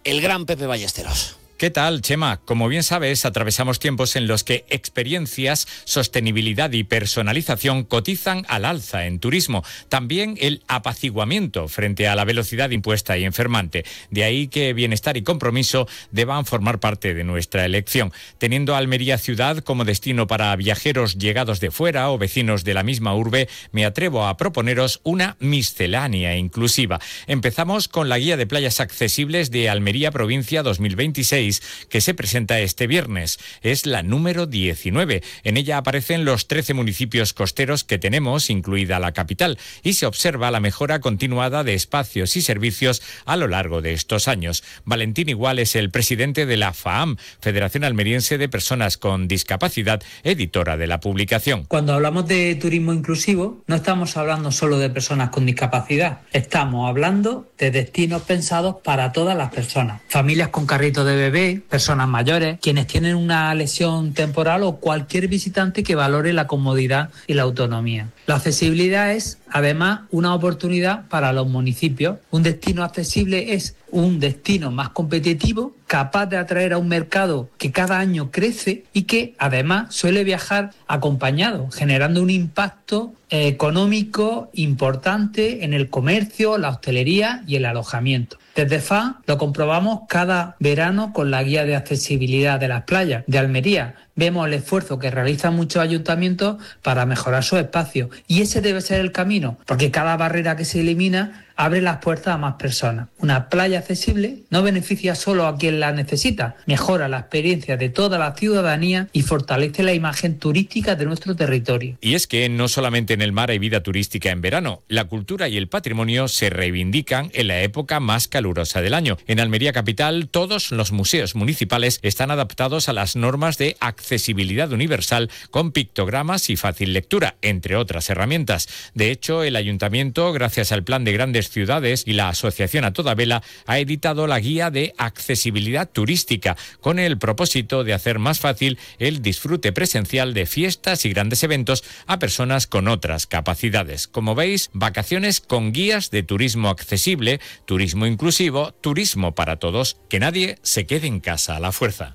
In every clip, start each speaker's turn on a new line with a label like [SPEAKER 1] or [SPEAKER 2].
[SPEAKER 1] el gran Pepe Ballesteros.
[SPEAKER 2] ¿Qué tal, Chema? Como bien sabes, atravesamos tiempos en los que experiencias, sostenibilidad y personalización cotizan al alza en turismo. También el apaciguamiento frente a la velocidad impuesta y enfermante. De ahí que bienestar y compromiso deban formar parte de nuestra elección. Teniendo Almería ciudad como destino para viajeros llegados de fuera o vecinos de la misma urbe, me atrevo a proponeros una miscelánea inclusiva. Empezamos con la Guía de Playas Accesibles de Almería Provincia 2026, que se presenta este viernes. Es la número 19. En ella aparecen los 13 municipios costeros que tenemos, incluida la capital, y se observa la mejora continuada de espacios y servicios a lo largo de estos años. Valentín Igual es el presidente de la FAAM, Federación Almeriense de Personas con Discapacidad, editora de la publicación.
[SPEAKER 3] Cuando hablamos de turismo inclusivo, no estamos hablando solo de personas con discapacidad, estamos hablando de destinos pensados para todas las personas. Familias con carritos de bebé, personas mayores, quienes tienen una lesión temporal o cualquier visitante que valore la comodidad y la autonomía. La accesibilidad es, además, una oportunidad para los municipios. Un destino accesible es un destino más competitivo, capaz de atraer a un mercado que cada año crece y que, además, suele viajar acompañado, generando un impacto económico importante en el comercio, la hostelería y el alojamiento. Desde FAAM lo comprobamos cada verano con la guía de accesibilidad de las playas de Almería. Vemos el esfuerzo que realizan muchos ayuntamientos para mejorar sus espacios y ese debe ser el camino, porque cada barrera que se elimina abre las puertas a más personas. Una playa accesible no beneficia solo a quien la necesita, mejora la experiencia de toda la ciudadanía y fortalece la imagen turística de nuestro territorio.
[SPEAKER 2] Y es que no solamente en el mar hay vida turística en verano, la cultura y el patrimonio se reivindican en la época más calurosa del año. En Almería capital, todos los museos municipales están adaptados a las normas de accesibilidad universal con pictogramas y fácil lectura, entre otras herramientas. De hecho, el ayuntamiento, gracias al Plan de Grandes Ciudades y la Asociación A Toda Vela, ha editado la Guía de Accesibilidad Turística, con el propósito de hacer más fácil el disfrute presencial de fiestas y grandes eventos a personas con otras capacidades. Como veis, vacaciones con guías de turismo accesible, turismo inclusivo, turismo para todos, que nadie se quede en casa a la fuerza.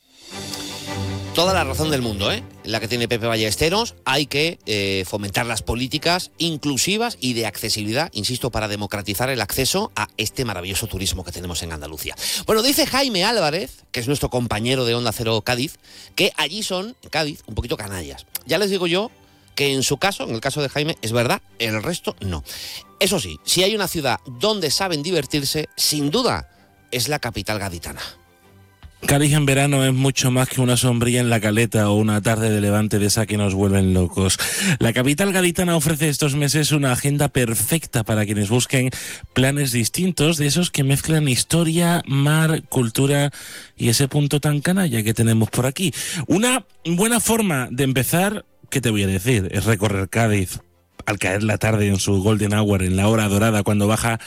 [SPEAKER 1] Toda la razón del mundo, la que tiene Pepe Ballesteros. Hay que fomentar las políticas inclusivas y de accesibilidad, insisto, para democratizar el acceso a este maravilloso turismo que tenemos en Andalucía. Bueno, dice Jaime Álvarez, que es nuestro compañero de Onda Cero Cádiz, que allí son, en Cádiz, un poquito canallas. Ya les digo yo que en su caso, en el caso de Jaime, es verdad, el resto no. Eso sí, si hay una ciudad donde saben divertirse, sin duda, es la capital gaditana.
[SPEAKER 4] Cádiz en verano es mucho más que una sombrilla en la caleta o una tarde de levante de esa que nos vuelven locos. La capital gaditana ofrece estos meses una agenda perfecta para quienes busquen planes distintos, de esos que mezclan historia, mar, cultura y ese punto tan canalla que tenemos por aquí. Una buena forma de empezar, ¿qué te voy a decir? Es recorrer Cádiz al caer la tarde en su golden hour, en la hora dorada, cuando baja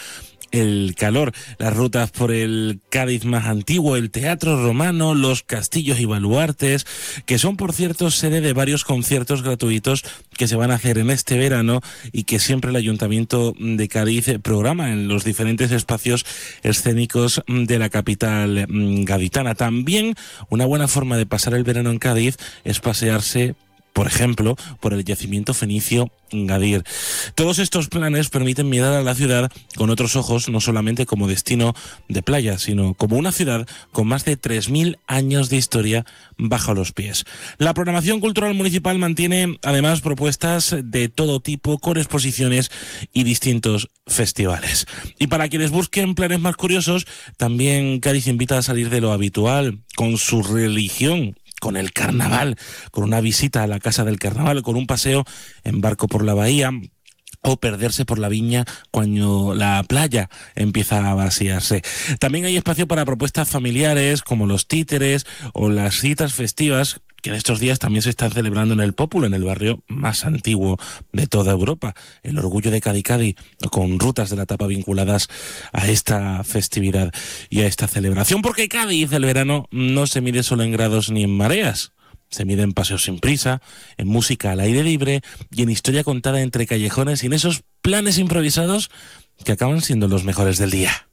[SPEAKER 4] el calor, las rutas por el Cádiz más antiguo, el Teatro Romano, los castillos y baluartes, que son, por cierto, sede de varios conciertos gratuitos que se van a hacer en este verano y que siempre el Ayuntamiento de Cádiz programa en los diferentes espacios escénicos de la capital gaditana. También una buena forma de pasar el verano en Cádiz es pasearse, por ejemplo, por el yacimiento fenicio Gadir. Todos estos planes permiten mirar a la ciudad con otros ojos, no solamente como destino de playa, sino como una ciudad con más de 3.000 años de historia bajo los pies. La programación cultural municipal mantiene además propuestas de todo tipo, con exposiciones y distintos festivales. Y para quienes busquen planes más curiosos, también Cádiz invita a salir de lo habitual con su religión, con el carnaval, con una visita a la Casa del Carnaval, con un paseo en barco por la bahía, o perderse por la viña cuando la playa empieza a vaciarse. También hay espacio para propuestas familiares como los títeres o las citas festivas, que en estos días también se están celebrando en el Pópulo, en el barrio más antiguo de toda Europa. El orgullo de Cádiz, con rutas de la tapa vinculadas a esta festividad y a esta celebración. Porque Cádiz, el verano, no se mide solo en grados ni en mareas. Se mide en paseos sin prisa, en música al aire libre y en historia contada entre callejones y en esos planes improvisados que acaban siendo los mejores del día.